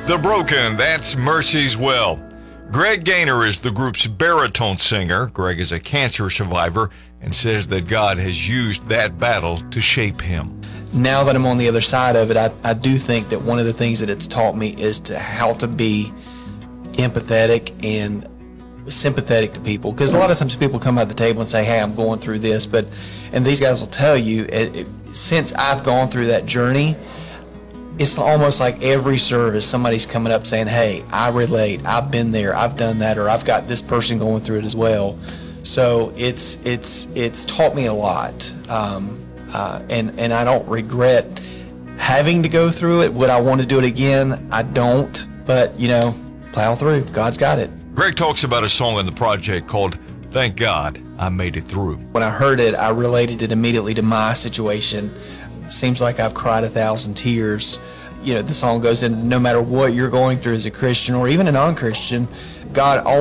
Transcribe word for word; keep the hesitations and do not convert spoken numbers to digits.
The Broken, that's Mercy's Well. Greg Gaynor is the group's baritone singer. Greg is a cancer survivor and says that God has used that battle to shape him. Now that I'm on the other side of it, I, I do think that one of the things that it's taught me is to how to be empathetic and sympathetic to people. Because a lot of times people come by the table and say, hey, I'm going through this. But, and these guys will tell you, it, it, since I've gone through that journey, it's almost like every service somebody's coming up saying, hey, I relate, I've been there, I've done that, or I've got this person going through it as well. So it's it's it's taught me a lot, um, uh, and and I don't regret having to go through it. Would I want to do it again? I don't, but you know, plow through. God's got it. Greg talks about a song on the project called Thank God I Made It Through. When I heard it, I related it immediately to my situation. Seems like I've cried a thousand tears. You know, the song goes in, no matter what you're going through as a Christian or even a non-Christian, God always